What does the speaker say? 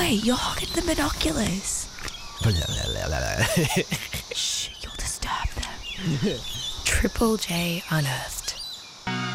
Oi, you're hogging the binoculars. Shh, you'll disturb them. Triple J Unearthed.